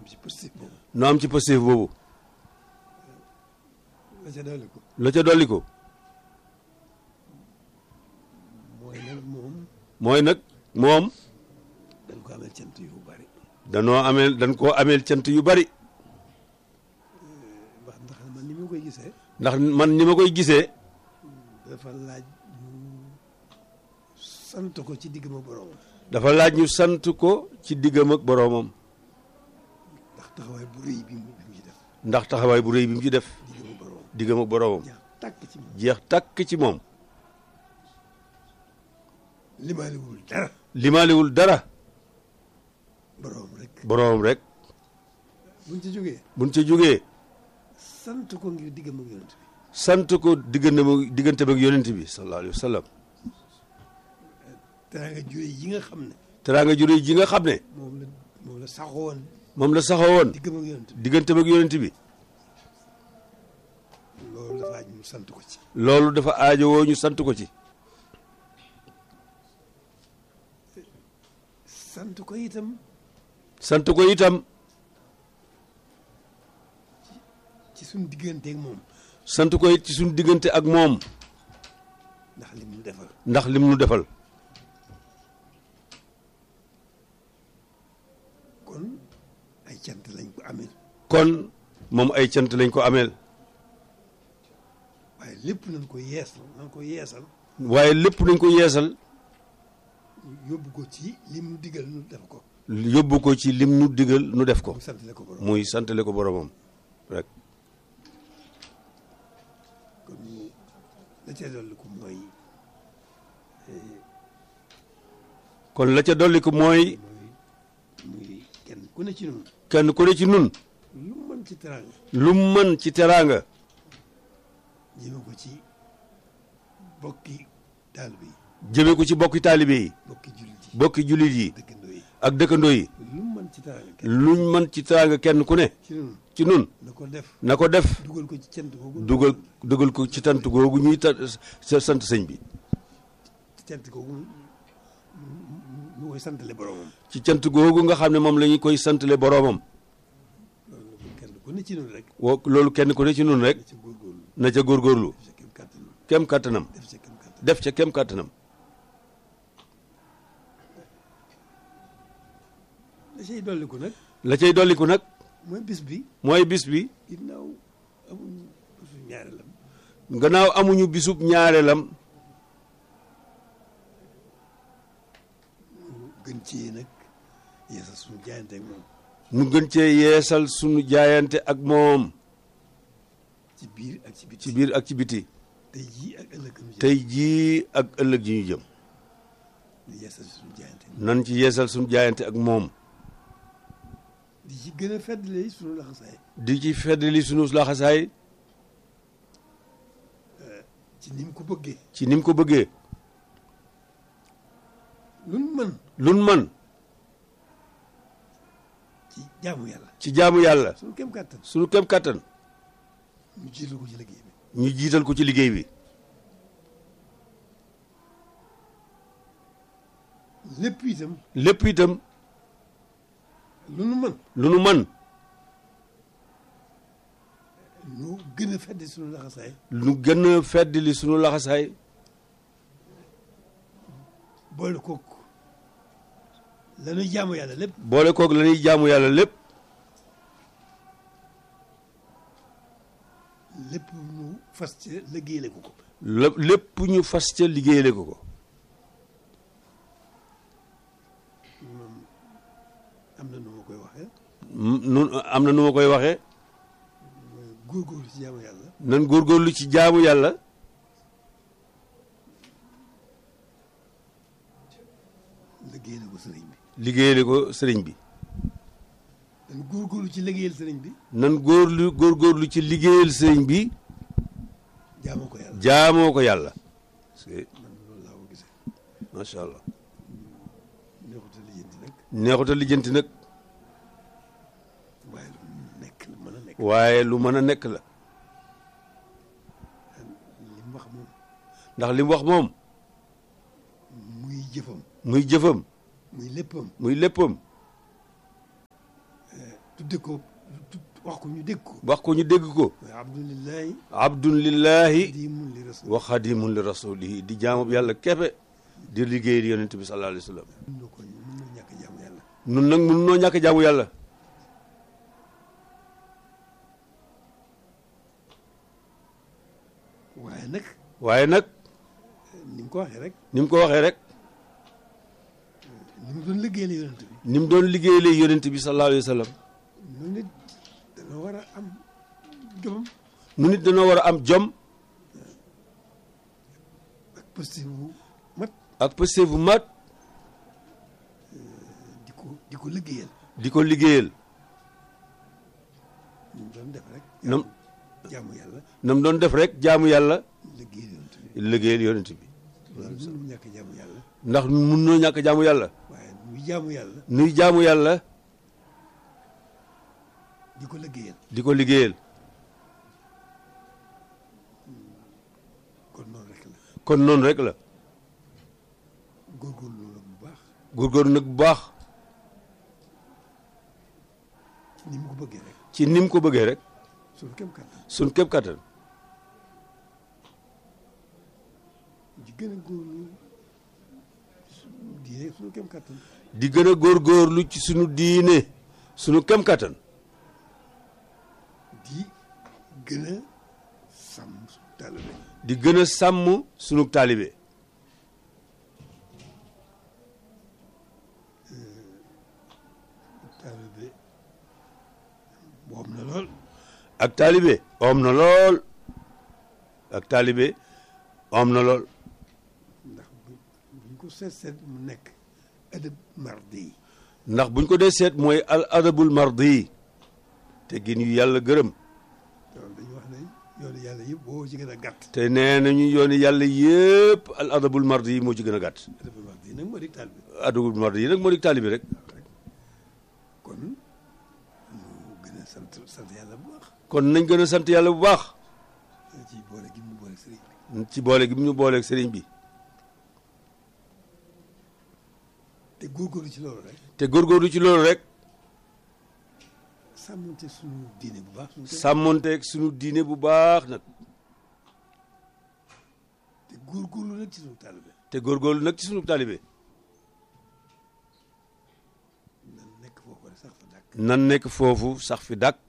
ci positif boobu. nu am ci positif boobu. la ca dolli ko. la ca dolli ko. mooy nag moom. mooy nag moom. dañ ko ameel cant yu bari. dañ koo ameel cant yu bari. ndax man ni ma koy gisee. ndax man ni ma koy gisee. dafa laaj ñu sant ko ci diggam ak boroomam. dafa laaj ñu sant ko ci diggam ak boroomam. ndax taxawaay bu rëy bi mu ci def. ndax taxawaay bu rëy bi mu ci def. diggam ak boroomam. diggam ak boroomam. jeex tàkk ci moom. jeex tàkk ci moom. limaaliwul dara. limaaliwul dara. boroom rek. boroomam rek. buñ ci jógee. buñ ca jógee. sant ko ngir diggam ak yonent bi. sant ko diggante ak yonent bi sallallahu alayhi wa sallam. teraanga jure yi nga xam ne. teraanga jure ji nga xam ne. moom la saxoon. moom la saxoon. diggam ak yonent bi. diggante ak yonent bi. loolu dafa aaj ñu sant ko ci. loolu dafa aajowoo ñu sant ko ci. sant ko itam. sant ko itam. ci suñu diggante ak moom. sant ko it ci suñu diggante ak moom. ndax lim nu defal. ndax lim nu defal. kon ay cant lañ ko ameel. kon moom ay cant lañ ko ameel. waaye lépp nañ ko yeesal. waaye lépp nañ ko yeesal. yóbbu ko ci lim nu digal nu def ko. yóbbu ko ci lim nu digal nu def ko. muy santale ko borom. muy santale ko boromam rek. kon la ca dolli ko mooy. kon la ca dolli ko mooy. muy kenn ku ne ci nun. kenn ku ne ci nun. lu mu mën ci teraanga. lu mu mën ci teraanga. jëme ko ci bokki taalibe yi. jëme ko ci bokki taalibe yi. bokki jullit yi. bokki jullit yi. dëkkandoo yi. ak dëkkandoo yi. lu mu mën ci teraanga kenn. luñ mën ci teraanga kenn ku ne. ci nun. ci nun. na ko def. na ko def. dugal ko ci cant googu. dugal ko ci tant googu ñuy sant sëñ bi. ci cant googu ñu koy santale boromam. ci cant googu nga xam ne moom la ñu koy santale boromam. loolu kenn ku ne ci nun rek. loolu kenn ku ne ci nun rek. na ca góorgóorlu. na ca góorgóorlu. def ca kem kàttanam. kem kàttanam. def ca kem kàttanam. def ca kem kàttanam. la cay dolliku nag. la cay dolliku nag. mooy bis bi. mooy bis bi. ginnaaw amuñu bisu ñaareelam. gannaaw amuñu bisub ñaareelam. gën cee nag yeesal suñu jaayante ak moom. nu gën cee yeesal sunu jaayante ak moom. ci biir ak ci biti. ci biir ak ci biti. tey jii ak ëllëg. tey jii ak ëllëg ji ñu jëm. di yeesal suñu jaayante. nan ci yeesal sunu jaayante ak moom. di ci gën a feddali suñu laxasaay. di ci feddali sunu laxasaay. ci ni mu ko bëggee. ci ni mu ko bëggee. luñ mën. luñ mën. ci jaamu yàlla. ci jaamu yàlla. suñu kem kàttan. sunu kem kàttan. ñu jiital ko ci liggéey bi. ñu jiital ko ci liggéey bi. lépp itam. lépp itam. lu nu mën. lu nu mën. ñu gën a feddi suñu laxasaay. lu gën a feddali sunu laxasaay. boole kook la ñuy jaamu yàlla lépp. boole kook la ñuy jaamu yàlla lépp. lépp ñu fas ca liggéeyale ko ko. lépp ñu fas ca liggéeyale ko ko. am na nu ma koy waxee. nun am na nu ma koy waxee. góorgóorlu ci jaamu yàlla. nan góorgóorlu ci jaamu yàlla. liggéeyale ko sëriñ bi. liggéeyale ko sëriñ bi. nan góorgóorlu ci liggéeyal sëriñ bi. nan góorgóorlu ci liggéeyal sëriñ bi. jaamoo ko yàlla. jaamoo ko yàlla. man loolu laa ko gisee. macha allah. neexut a lijjanti nag. neexut a lijjanti nag. waaye lu nekk lu mën a nekk. waaye lu mën a nekk la. li mu wax moom. ndax li mu wax moom. muy jëfam. muy jëfam. muy léppam. muy léppam. tudd tudde ko wax ko ñu dégg ko. wax ko ñu dégg ko. mooy abdulillahi. abdulillahi xadimun li rasul. wa xadimun li rasulihi di jaamu yàlla keppe di liggéey di yonent bi sallallahu alayhi wa sallam. mën na ñàkk jaamu yàlla. nun nag mun noo ñàkk jaamu yàlla. waaye nag. ni mu ko waxee rek. ni mu ko waxee rek. ni mu doon liggéeyal yonent bi. ni mu doon liggéeyal yonent bi sallallahu alayhi wa sallam. nu nit dañoo war a am jom. nu nit dañoo war a am jom. ak positif bu mat. ak positif bu mat. di ko liggéeyal. di ko liggéeyal. ni mu doon def rek. jaamu yàlla. na mu doon def rek jaamu yàlla. liggéeyal yonent bi. liggéeyal yonent bi. loolu mënu ñàkk jaamu yàlla. ndax mun noo ñàkk jaamu yàlla. waaye nuy jaamu yàlla. nuy jaamu yàlla. di ko liggéeyal. di ko liggéeyal. kon noonu rek la. kon noonu rek la. góorgóorlu loolu bu baax. góorgóorlu nag bu baax. ni mu ko bëggee rek. ci ni mu ko bëggee rek. suñu kéem kattan. suñ képp kattan. di gën a góorlu diine suñu kéem kattan. di gën a góorgóorlu ci sunu diine sunu kéem kattan. di gën a sàmm suñu taalibe. di gën a sàmm sunu taalibe. taalibe woom na lool. ak taalibe om na lool. ak taalibe om na lool. ndax buñ ko seet mu nekk adab mardi. ndax buñ ko dee seet mooy al adabul mardi te gin yu yàlla gërëm. loolu dañuy wax ne yoonu yàlla yëpp boo ci gën a gàtt. te nee nañu yooni yàlla yëpp al adabul mardi yi moo ci gën a gàtt. adabul mardi nag moo di taalibe. adabul mardi yi nag moo di taalibe rek. kon ñu gën a sant yàlla bu baax. kon nañ gën a sant yàlla bu baax. ci boole gi mu boole sëriñ bi. ci boole gi mu ñu booleeg sëriñ bi. te góorgóorlu ci loolu rek. te góorgóorlu ci loolu rek. sàmmonte suñu diine bu baax. sàmmonteeg suñu diine bu baax nag. te góorgóorlu nag ci suñu taalibe. te góorgóorlu nag ci suñu taalibe. nan nekk foofu rek sax fa dàkk. nan nekk foofu sax fi dàkk.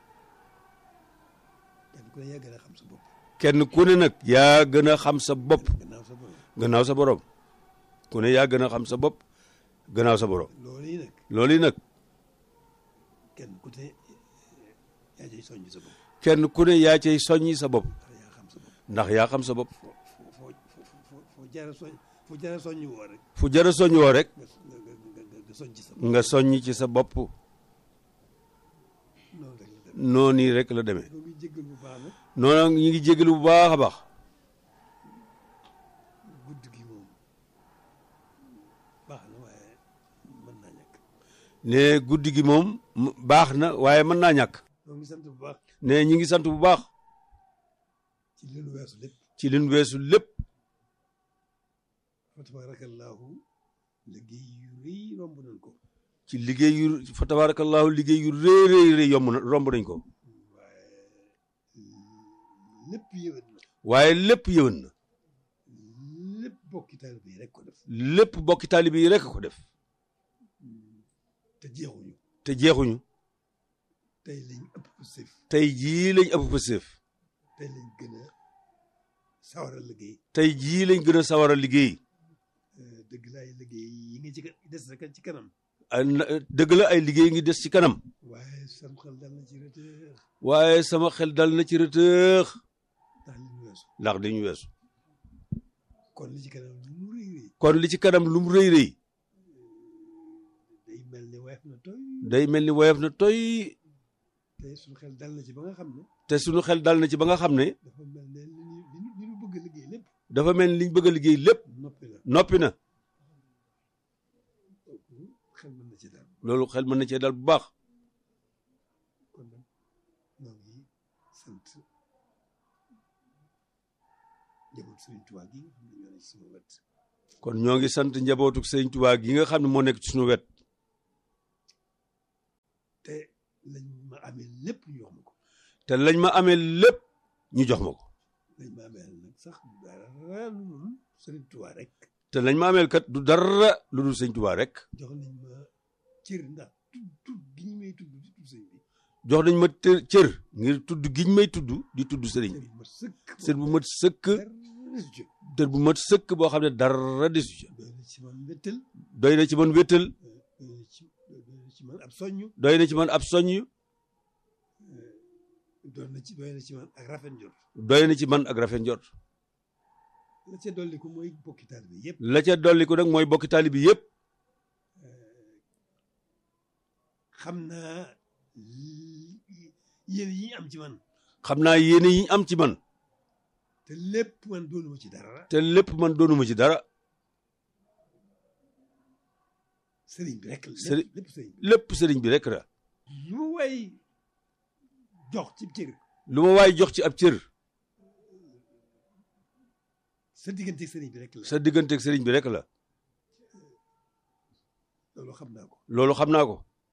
kenn ku ne yaa gën a xam sa bopp. kenn ku ne nag yaa gën a xam sa bopp. gannaaw sa borom. gannaaw sa borom. ku ne yaa gën a xam sa bopp. gannaaw sa borom. loolu yi nag. loolu yi nag. kenn ku ne yaa cay soññ sa bopp. kenn ku ne yaa cay soññi sa bopp. ndax yaa xam sa bopp. ndax yaa xam sa bopp. foo jara soññ woo rek. fu jara soññ woo rek. nga soññ ci sa bopp. nga soññ ci sa bopp. noonu rek la demee. ñoo ngi jéggal bu baax nag. noonu ñu ngi jégalu bu baax a baax. guddi gi moom baax na waaye mën naa ñàkk. ne guddi gi moom baax na waaye mën naa ñàkk. ñoo ngi sant bu baax. ne ñi ngi sant bu baax. ci li nu weesu lépp. ci li nu weesu lépp. fa tabaarakallaahu liggéey yu rëy romb nañ ko. ci liggéey yu fa tabaarakallaahu liggéey yu rëy rëy romb nañ ko. lépp yëwén na. waaye lépp yëwén na. lépp bokki taalibe yi rek ko def. lépp bokki taalibe yi rek ko def. te jeexuñu. te jeexuñu. tey lañ ëpp pësëf. tey jii lañ ëpp pësëf. tey lañ gën a sawar a liggéey. tey jii lañ gën a sawar a liggéey. dëgg la ay liggéey yi nga ci des rek ci kanam. dëgg la ay liggéey ngi des ci kanam. waaye sama xel dal na ci rëtëx. waaye sama xel dal na ci rëtëx. ndax li ñu weesu. ndax li ñu weesu. kon li ci kanam lu mu rëy rëy. kon li ci kanam lu mu rëy rëy. day mel ni woyof na toy. day mel ni woyof na toy. te suñu xel dal na ci ba nga xam ne. te suñu xel dal na ci ba nga xam ne. dafa mel ne li ñu bëgg a liggéey lépp. dafa mel ni liñ bëgg a liggéey lépp. noppi na. xel mën na ci dal. loolu xel mën na cee dal bu baax. kon nag ñoo ngi sant njabootu Sëriñ Tuubaa gi nga xam ne ñoo ne ci suñu wet. kon ñoo ngi sant njabootu Sëriñ Tuubaa gi nga xam ne moo nekk ci suñu wet. te lañ ma amee lépp ñu jox ma ko. te lañ ma amee lépp ñu jox ma ko. lañ ma amee nag sax dara lu dul Sëriñ Tuubaa rek. te lañ ma ameel kat du dara lu dul sëñ Tuubaa rek. jox nañ ma cër ndax tudd gi ñu may tudd di tudd sëñ bi. jox nañ ma cër ngir tudd giñ may tudd di tudd sëriñ bi. cër bu mat sëkk. cër bu mat sëkk boo xam ne dara desu ca. doy na ci man wéttal. doy na ci man wéttal. doy na ci man ab soññ. doy na ci man ab soññ. doy na ci man ak rafet njort. doy na ci man ak rafet njort. la ca dolli ko mooy bokki taalibe yëpp. la ca dolli ko nag mooy bokki taalibe bi yëpp. xam naa yéene yi ñu am ci man. xam naa yéene yi ñu am ci man. te lépp man doonuma ci dara. te lépp man doonuma ci dara. sëriñ bi rek la. lépp sëriñ bi rek la. lu ma waay jox ci cër. lu ma waay jox ci ab cër. sa digganteeg sëriñ bi rek la. sa digganteeg sëriñ bi rek la. loolu xam naa ko. loolu xam naa ko.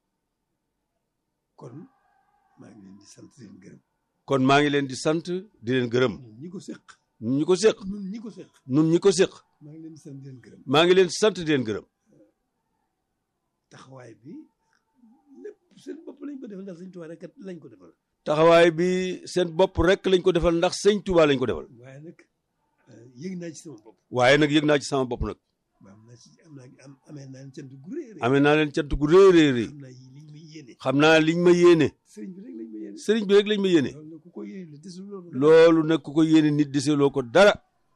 kon maa ngi leen di sant di leen gërëm. kon maa ngi leen di sant di leen gërëm. ñun ñi ko séq. ñun ñi ko séq. ñun ñi ko séq. ñun ñi ko séq. maa ngi leen di sant di leen gërëm. maa ngi leen sant di leen gërëm. taxawaay bi lépp seen bopp lañ ko defal ndax sëñ Tuubaa rek lañ ko defal. taxawaay bi seen bopp rek lañ ko defal ndax sëñ Tuubaa lañ ko defal. waaye nag yëg naa ci sama bopp. waaye nag yëg naa ci sama bopp nag. amee naa leen cant gu rëy rëy. amee naa leen cant gu rëy rëy rëy. xam naa liñ ma yéene. sëriñ bi rek lañ ma yéene. sëriñ bi rek lañ ma yéene. loolu nag ku ko yéene desuloo ko. loolu nag ku ko yéene nit desuloo ko dara.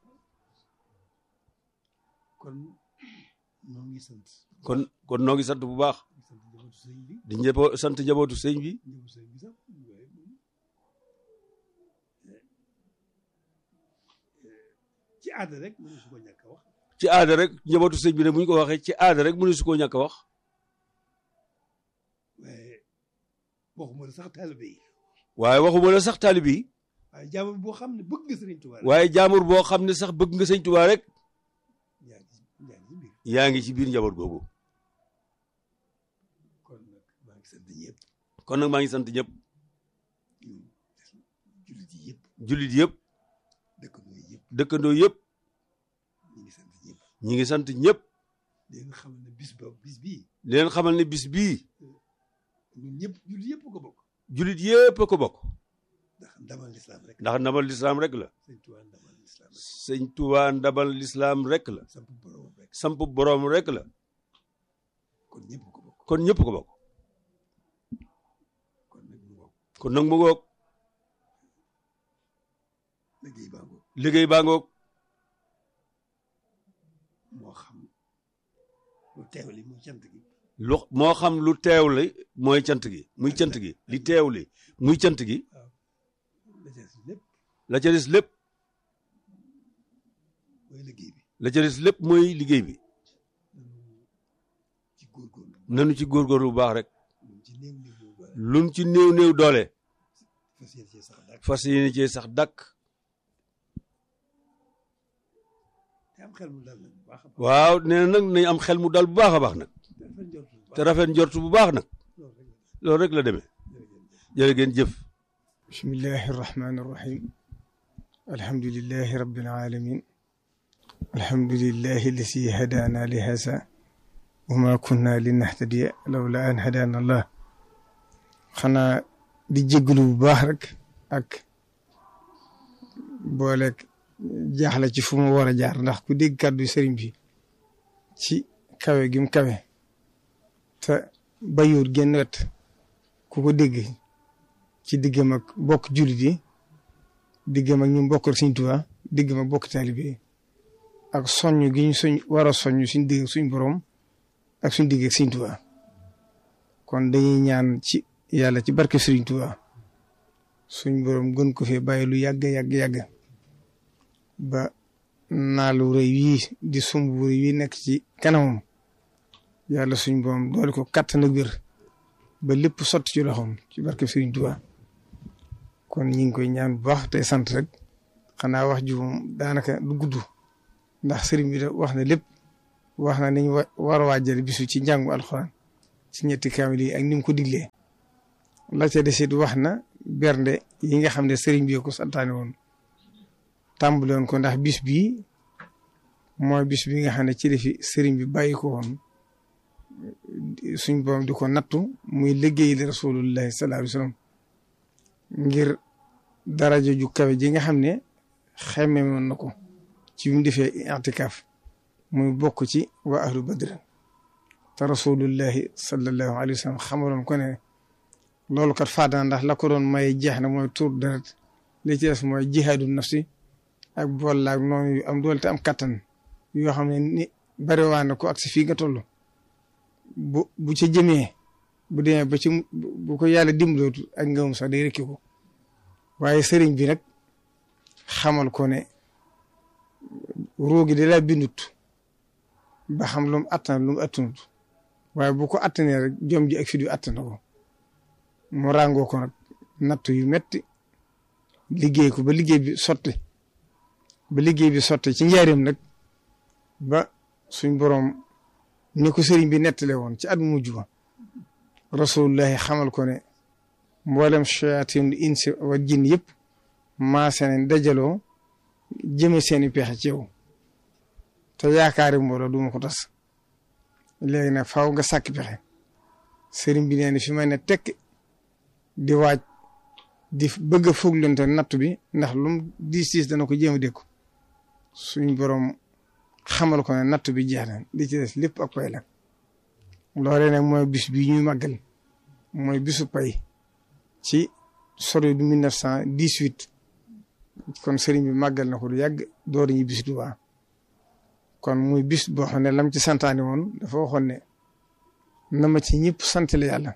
kon ñoo ngi sant. kon noo ngi sant bu baax. di sant njabootu sëñ bi. ci aada rek mënu su ko ñàkk a wax. ci aada rek njabootu sëñ bi ne bu ñu ko waxee ci aada rek mënu su koo ñàkk a wax. waxuma la sax taalibe yi. waaye waxuma la sax taalibe yi. waaye jaamur boo xam ne bëgg nga sëriñ Tuubaa rek. waaye jaamur boo xam ne sax bëgg nga sëñ Tuubaa rek. yaa ngi ci biir. yaa ngi ci biir njaboot googu. kon nag maa ngi sant ñëpp. kon nag maa ngi sant ñëpp. jullit yi yëpp. jullit yëpp. dëkkandoo yëpp. dëkkandoo yëpp. ñi ngi sant ñëpp. ñi ngi sant ñëpp. di leen xamal ne bis bii. di leen xamal ne bis bii. ñun ñëpp jullit yëpp ko bokk. jullit yëpp a ko bokk. ndax ndamal lislaam rek. ndax ndamal lislaam rek la. sëñ Tuubaa ndamal lislaam rek. sëñ Tuubaa ndamal lislaam rek la. samp boroom rek. samp boroom rek la. kon ñëpp ko bokk. kon ñëpp ko bokk. kon nag mu ngoog. kon nag mu ngoog. liggéey baa ngoog. liggéey baa ngoog. moo xam lu teew li muy cant gi. moo xam lu teew li mooy cant gi muy cant gi li teew li muy cant gi. la ca des lépp. mooy liggéey bi. la ca des lépp mooy liggéey bi. ci góorgóorlu. nanu ci góorgóorlu bu baax rek. luñ ci néew néew doole. fas yéene cee sax dàkk. fas yéene cee sax dàkk. te am xel mu dal nag bu baax a baax. waaw nee na nag nañ am xel mu dal bu baax a baax nag. te rafet njort bu baax nag. loolu rek la demee. jërë ngeen jëf. bismillahi irrahmani irrahim alhamdulilahi rabbil alamin alhamdulilahi lasi hadana li hasa wa ma kunna linahtadiya lawla an hadana allah xanaa di jégalu bu baax rek ak booleeg jaaxle ci fu ma war a jaar ndax ku dégg kàddu sëriñ bi ci kawe gi mu kawe te bayuut genn wet ku ko dégg ci diggam ak bokk jullit yi diggam ak ñu bokkal Sëriñ Tuubaa diggam ak bokk taalibe yi ak soññ gi ñu war a soññ suñ digg suñ borom ak suñ digg ak Sëriñ Tuubaa kon dañuy ñaan ci yàlla ci barke Sëriñ Tuubaa suñ borom gën ko fee bàyyi lu yàgg ba naalu rëy wii di sumb bu rëy wii nekk ci kanamam yàlla suñ borom doole ko kàttan ak wér ba lépp sotti ci loxoom ci barke Sëriñ Tuubaa kon ñi ngi koy ñaan bu baax tey sant rek xanaa wax ji moom daanaka du gudd ndax sëriñ bi da wax na lépp wax na nañ war a waajal bisu ci njàngu alxuraan ci ñetti kaamil yi ak ni mu ko diglee la ca desit wax na bernde yi nga xam ne sëriñ bi ko santaane woon tàmbale woon ko ndax bis bii mooy bis bi nga xam ne ci defi sëriñ bi bàyyi ko woon suñ borom di ko nattu muy liggéey li rasulullahi sallallahu alayhi wasallam ngir daraja ju kawe ji nga xam ne xemme woon na ko ci bi mu defee i'tikaaf muy bokk ci waa ahlu badr te rasulullahi sallallahu alayhi wasallam xamaloon ko ne loolu kat faadana ndax la ko doon may jeex na mooy tuur deret li ci des mooy jihaadu nafsi ak bool laag noonu yu am doole te am kattan yoo xam ne ni bari waa na ko ak si fii nga toll bu ca jëmee bu demee ba ci bu ko yàlla dimbalootu ak ngëmum sax day rekki ko waaye sëriñ bi nag xamal ko ne roogi da laa bindut ba xam lu mu attan lu mu attanut waaye bu ko attanee rek jom ji ak fit yu attan na ko mu ràngoo ko nag natt yu metti liggéey ko ba liggéey bi sotti ci njaareem nag ba suñ boroom ni ko sëriñ bi nettale woon ci at mujj ba rasulullahi xamal ko ne mboolem shayatin insi wa jinn yëpp maase nañ dajaloo jëme seeni pexe ci yow te yaakaari mbooloo du ma ko tas léegi nag faaw nga sàkk pexe sëriñ bi nee na fi ma ne tekk di waaj di bëgg a foglante natt bi ndax lum diis dana ko jéem a dékku suñ borom xamal ko ne natt bi jeex na li ci des lépp ak pay la loolee nag mooy bis bi ñuy màggal mooy bisu pay ci sori du 1918 kon sëriñ bi màggal na ko du yàgg door ñu bis Tuubaa kon muy bis boo xam ne lam ci santaane woon dafa waxoon ne na ma ci ñëpp sant la yàlla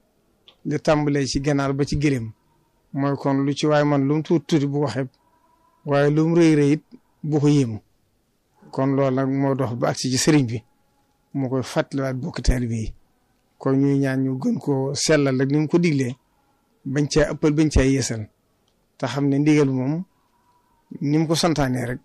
li tàmbalee ci ganaar ba ci gëléem mooy kon lu ci waaye man lu mu tuuti bu ko xeeb waaye lu mu rëy it bu ko yéemu kon loolu nag moo dox ba agsi ci sëriñ bi moo koy fàttaliwaat bokk taalibe yi kon ñuy ñaan ñu gën koo sellal rek ni mu ko diglee bañ caa ëppal bañ caa yeesal te xam ne ndigal moom ni mu ko santaanee rek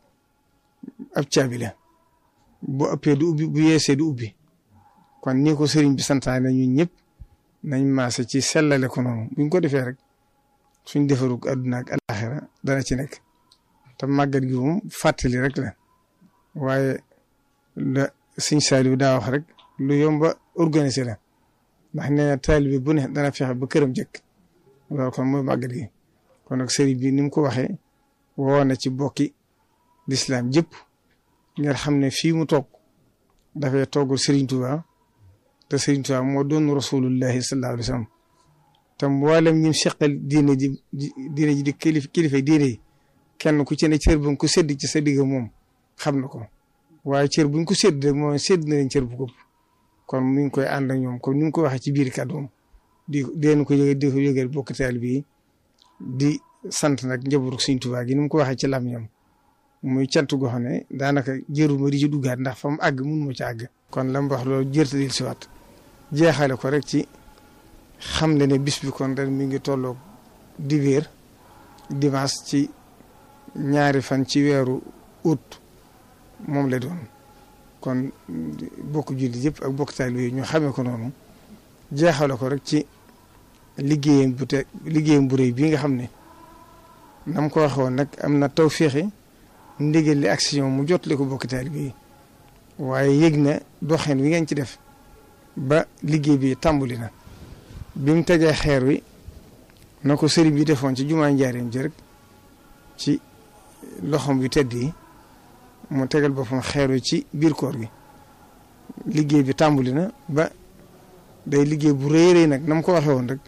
ab caabi la bu ëppee du ubbi bu yeesee du ubbi kon ni ko sëriñ bi santaane ñun ñëpp nañ maase ci sellale ko noonu buñ ko defee rek suñ defarug àdduna ak alaxira dana ci nekk te màggat gi moom fàttali rek la waaye la Sëñ Saaliw daa wax rek lu yomba organisé la ndax nee na taalibe bu ne dana fexe ba këram jëkk loolu kon mooy màggat gi kon nag sëriñ bi ni mu ko waxee woo na ci bokki lislaam jëpp ngeen xam ne fii mu toog dafay toggul Sëriñ Tuubaa te Sëriñ Tuubaa moo doon rasulullahi sallallahu alayhi wa sallam te mboolem ñim seqal diine ji di kilifa diine yi kenn ku ci ne cër bu ko sédd ci sa digg moom xam na ko waaye cër buñ ko sédd rek mooy sédd na leen cër bu ko kon mi ngi koy ànd ak ñoom comme ni mu ko waxee ci biir kàddoom di ko yëgal bokk taal bi di sant nag njabootu Sëriñ Tuubaa gi ni mu ko waxee ci lam ñoom muy cant goo xam ne daanaka jëruma di ci duggaat ndax fa mu àgg mun ma ci àgg. kon la mu wax loolu jërtadil si waat jeexale ko rek ci xam le ne bis bi kon ren mi ngi tolloog dibeer dimanche ci ñaari fan ci weeru août moom la doon kon bokk julli yëpp ak bokk taalibe yi ñu xamee ko noonu jeexale ko rek ci liggéeyam bu rëy bii nga xam ne nam ko waxoon nag am na tawféex ndigal li action mu jotale ko bokk taalibe yi waaye yëg na doxin wi ngeen ci def ba liggéey bi tàmbali na bi mu tegee xeer wi na ko sëriñ bi defoon ci jumaa njaareem ji rek ci loxom yu tedd yi mu tegal boppam xeer wi ci biir koor gi liggéey bi tàmbali na ba day liggéey bu rëy rëy nag na mu ko waxee woon rek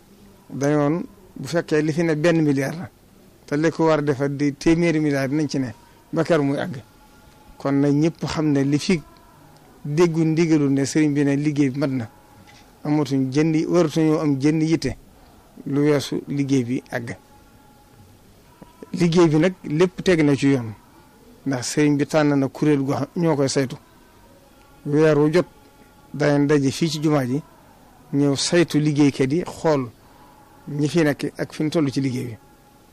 dañoon bu fekkee li fi ne 1 milliard la te li ko war a defar di téeméeri milliard nañ ci ne ba kër muy àgg kon nag ñëpp xam ne li fi déggu ndigalu ne sëriñ bi ne liggéey bi mat na amatuñ waratuñoo am jënd yitte lu weesu liggéey bi àgg liggéey bi nag lépp teg na ci yoon ndax sëriñ bi tànn na kuréel gu ñoo koy saytu weer wu jot danañ daje fii ci jumaa ji ñëw saytu liggéeykat yi xool ñi fi nekk ak fi ñu toll ci liggéey bi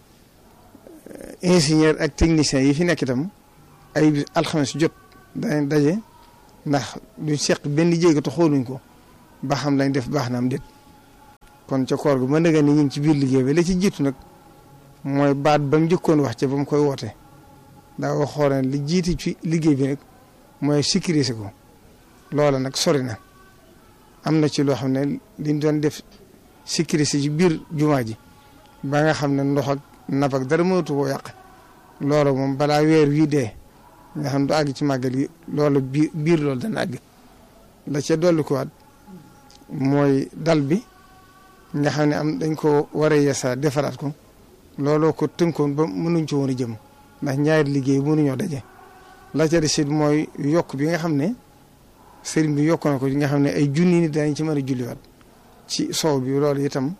ingénieur ak technicien yi fi nekk itam ay alxames jot danañ daje ndax duñ seq benn jéego te xooluñ ko ba xam lañ def baax na am déet kon ca koor gu ba ndëgën ni ñu ngi ci biir liggéey bi la ci jiitu nag mooy baat ba mu njëkkoon wax ca ba mu koy woote daa waxoon ne li jiiti ci liggéey bi nag mooy sécuriser ko loola nag sori na am na ci loo xam ne liñ doon def sécuriser ci biir jumaa ji ba nga xam ne ndox ak napp ak dara mënatu koo yàq loolu moom balaa weer wii dee nga xam du àgg ci màggal gi loolu biir loolu dana àgg la ca dolli ko waat mooy dal bi nga xam ne dañ ko war a yeesaa defaraat ko looloo ko tënkoon ba mënuñ ci woon a jëm ndax ñaari liggéey mënuñoo daje la ca des it mooy yokk bi nga xam ne sëriñ bi yokk na ko nga xam ne ay junni nit dañ ci mën a julliwaat ci soow bi loolu itam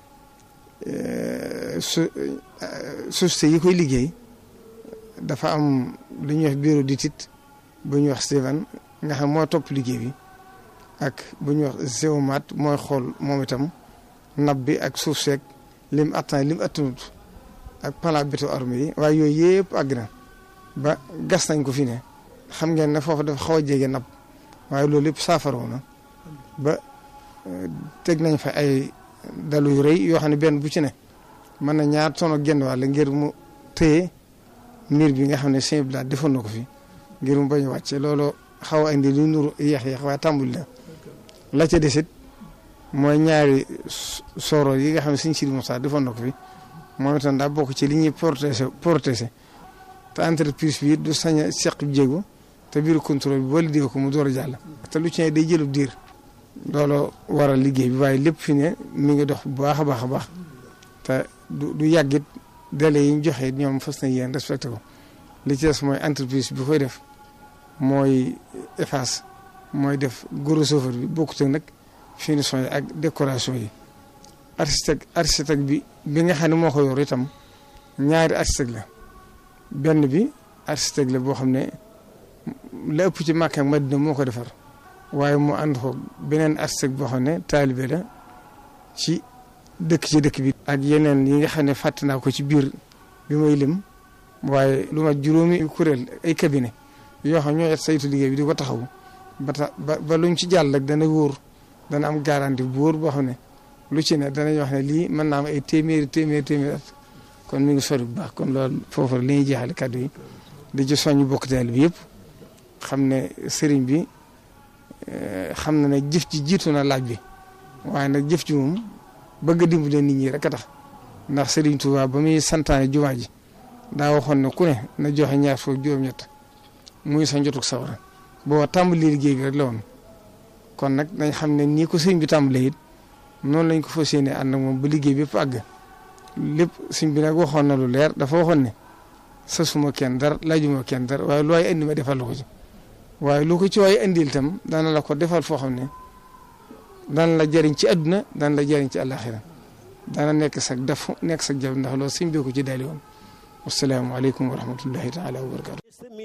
société yi koy liggéey dafa am lu ñuy wax bureau d'étude bu ñuy wax Steven nga xam moo topp liggéey bi ak bu ñuy wax géomètre mooy xool moom itam nab bi ak suuf seeg lim attanut ak plan béton armé yi waaye yooyu yëpp àgg na ba gas nañ ko fi ne xam ngeen ne foofu dafa xaw a jege nab waaye loolu yëpp saafaroo na ba teg nañ fa ay dalu yu rëy yoo xam ne benn bu ci ne mën na 2 tonnes ak genn wàll ngir mu téye miir bi nga xam ne Sëñ Blaat defoon na ko fi ngir mu bañ a wàcce loolu xaw a indi lu nuru yéex waaye tàmbul la la ca desit mooy ñaari sooroor yi nga xam ne Sëñ Sidi Moussa defoon na ko fi moom itam daa bokk ci li ñuy protéger te entreprise bi du sañ a seq jéego te biir contrôle bi wala diwa ko mu door a jàll te lu ci ne day jëlub diir loolu waral liggéey bi waaye lépp fi ne mi ngi dox bu baax a baax a baax te du yàggit délai yi ñu joxe ñoom fas na yéen respecté ko li ci des mooy entreprise bi koy def mooy EFAS mooy def gros œuvre bi bokkut ak nag finition yi ak décoration yi architecte bi nga xam ne moo ko yor itam ñaari architecte la benn bi architecte la boo xam ne la ëpp ci Makka ak Madina moo ko defar waaye mu ànd ko beneen architecte boo xam ne taalibe la ci dëkk bi ak yeneen yi nga xam ne fàtte naa ko ci biir bi may lim waaye lu ma juróomi kuréel ay cabinet yoo xam ñoo saytu liggéey bi di ko taxaw ba luñ ci jàll rek dana wóor dana am garantie bu wóor boo xam ne lu ci ne danañ wax ne lii mën naa am ay téeméeri at kon mi ngi sori bu baax kon loolu foofu li ñuy jeexale kàddu yi di ci soññ bokk teel bi yëpp xam ne sëriñ bi xam na ne jëf ji jiitu na laaj bi waaye nag jëf ji moom bëgg a dimbale nit ñi rek a tax ndax Sëriñ Tuubaa ba muy santaane jumaa ji daa waxoon ne ku ne na joxe 2 muy sa njotug sawara boo tàmbali liggéey bi rek la woon kon nag dañ xam ne nii ko sëriñ bi tàmbalee it noonu lañ ko fas yéene ànd ak moom ba liggéey bépp àgg lépp sëriñ bi nag waxoon na lu leer dafa waxoon ne sasuma kenn dara laajuma kenn dara waaye lu waay indi ma defal la ko ci waaye lu ko ci waay indil itam dana la ko defal foo xam ne dana la jëriñ ci àdduna dana la jëriñ ci àllaaxira dana nekk sag def nekk sag jab ndax loolu sëriñ bi ko ci daali woon wassalaamu aleykum wa rahmatullahi taala wa barakatu